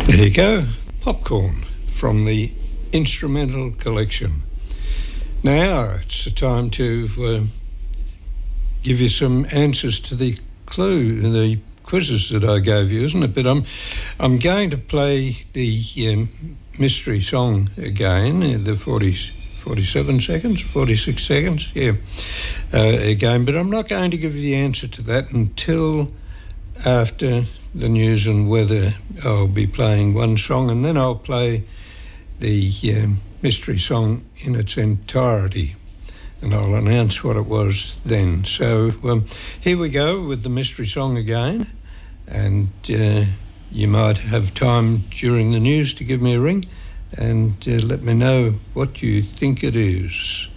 There you go, Popcorn from the Instrumental Collection. Now it's the time to give you some answers to the quizzes that I gave you, isn't it? But I'm going to play the mystery song again, the 47 seconds, 46 seconds, again. But I'm not going to give you the answer to that until after the news and weather. I'll be playing one song and then I'll play the mystery song in its entirety, and I'll announce what it was then. So here we go with the mystery song again, and you might have time during the news to give me a ring and let me know what you think it is.